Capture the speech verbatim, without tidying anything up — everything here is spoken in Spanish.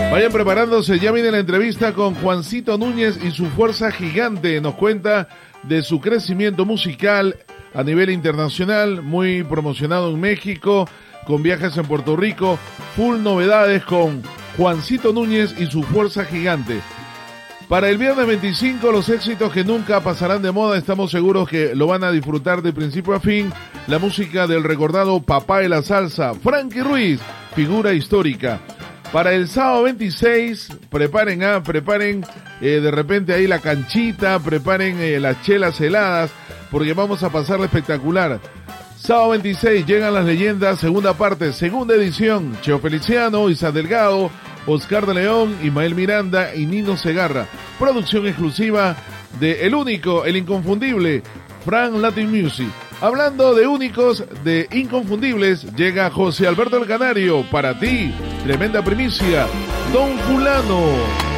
Vayan preparándose, ya viene la entrevista con Juancito Núñez y su fuerza gigante. Nos cuenta de su crecimiento musical a nivel internacional, muy promocionado en México, con viajes en Puerto Rico, full novedades con Juancito Núñez y su fuerza gigante. Para el viernes veinticinco, los éxitos que nunca pasarán de moda, estamos seguros que lo van a disfrutar de principio a fin. La música del recordado papá de la salsa, Frankie Ruiz, figura histórica. Para el sábado veintiséis, preparen, ah, preparen eh, de repente ahí la canchita, preparen eh, las chelas heladas, porque vamos a pasarla espectacular. Sábado veintiséis, llegan las leyendas, segunda parte, segunda edición. Cheo Feliciano, Isa Delgado, Oscar de León, Ismael Miranda y Nino Segarra. Producción exclusiva de el único, el inconfundible, Frank Latin Music. Hablando de únicos, de inconfundibles, llega José Alberto el Canario. Para ti, tremenda primicia, Don Fulano.